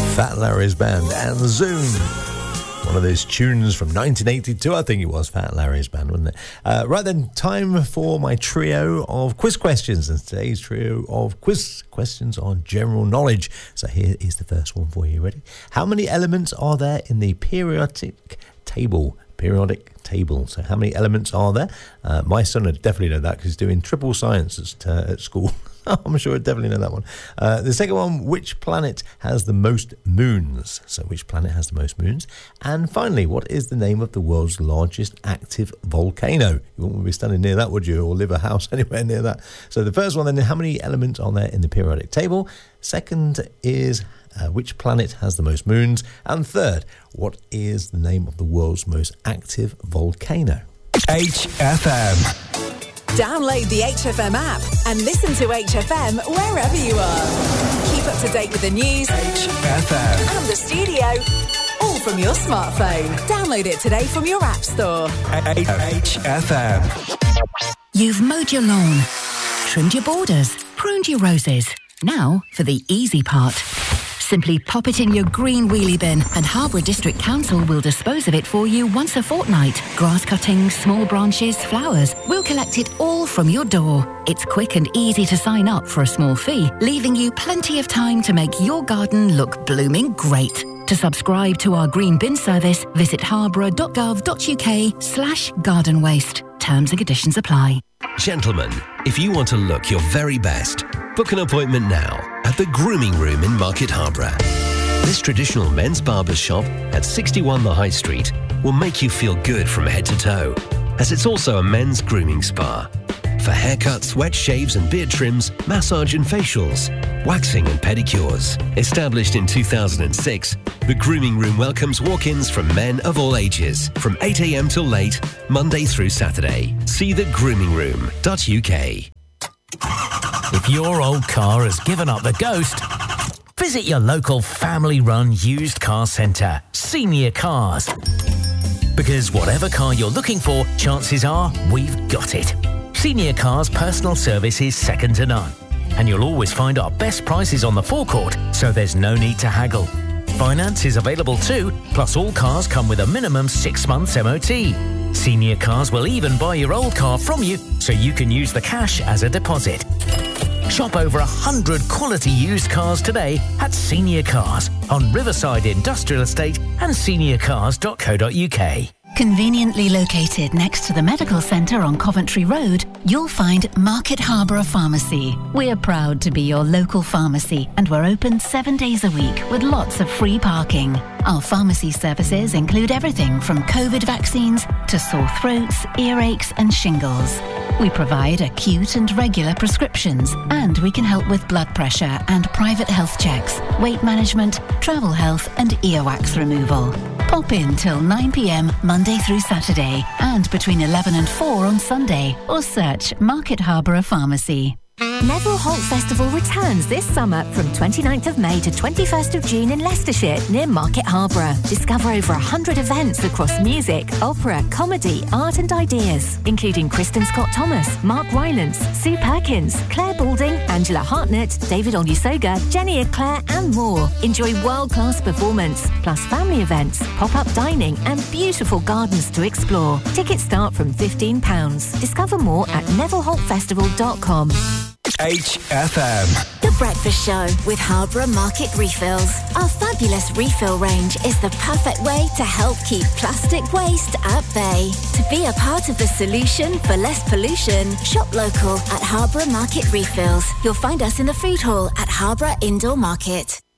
Fat Larry's Band and Zoom. One of those tunes from 1982, I think it was, Fat Larry's Band, wasn't it? Right then, time for my trio of quiz questions. And today's trio of quiz questions on general knowledge. So here is the first one for you. Ready? How many elements are there in the periodic table? So how many elements are there? My son would definitely know that because he's doing triple science at school. I'm sure he'd definitely know that one. The second one, which planet has the most moons? So which planet has the most moons? And finally, what is the name of the world's largest active volcano? You wouldn't be standing near that, would you? Or live a house anywhere near that. So the first one then, how many elements are there in the periodic table? Second is which planet has the most moons? And third, what is the name of the world's most active volcano? HFM. Download the HFM app and listen to HFM wherever you are. Keep up to date with the news, HFM, and the studio, all from your smartphone. Download it today from your app store. HFM. You've mowed your lawn, trimmed your borders, pruned your roses. Now for the easy part. Simply pop it in your green wheelie bin and Harborough District Council will dispose of it for you once a fortnight. Grass cuttings, small branches, flowers. We'll collect it all from your door. It's quick and easy to sign up for a small fee, leaving you plenty of time to make your garden look blooming great. To subscribe to our green bin service, visit harborough.gov.uk/garden waste. Terms and conditions apply. Gentlemen, if you want to look your very best, book an appointment now at the Grooming Room in Market Harborough. This traditional men's barber shop at 61 The High Street will make you feel good from head to toe, as it's also a men's grooming spa. For haircuts, wet shaves and beard trims, massage and facials, waxing and pedicures. Established in 2006, the Grooming Room welcomes walk-ins from men of all ages, from 8 a.m. till late, Monday through Saturday. See thegroomingroom.uk. If your old car has given up the ghost, visit your local family-run used car centre, Senior Cars. Because whatever car you're looking for, chances are we've got it. Senior Cars' personal service is second to none. And you'll always find our best prices on the forecourt, so there's no need to haggle. Finance is available too, plus all cars come with a minimum 6 months MOT. Senior Cars will even buy your old car from you, so you can use the cash as a deposit. Shop over 100 quality used cars today at Senior Cars on Riverside Industrial Estate and seniorcars.co.uk. Conveniently located next to the medical centre on Coventry Road, you'll find Market Harborough Pharmacy. We're proud to be your local pharmacy and we're open 7 days a week with lots of free parking. Our pharmacy services include everything from COVID vaccines to sore throats, earaches and shingles. We provide acute and regular prescriptions and we can help with blood pressure and private health checks, weight management, travel health and earwax removal. Pop in till 9 p.m. Monday through Saturday and between 11 and 4 on Sunday or search Market Harborough Pharmacy. Neville Holt Festival returns this summer from 29th of May to 21st of June in Leicestershire near Market Harborough. Discover over 100 events across music, opera, comedy, art and ideas, including Kristen Scott Thomas, Mark Rylance, Sue Perkins, Claire Balding, Angela Hartnett, David Olusoga, Jenny Eclair and more. Enjoy world-class performance, plus family events, pop-up dining and beautiful gardens to explore. Tickets start from £15. Discover more at nevilleholtfestival.com. HFM. The Breakfast Show with Harborough Market Refills. Our fabulous refill range is the perfect way to help keep plastic waste at bay. To be a part of the solution for less pollution, shop local at Harborough Market Refills. You'll find us in the food hall at Harborough Indoor Market.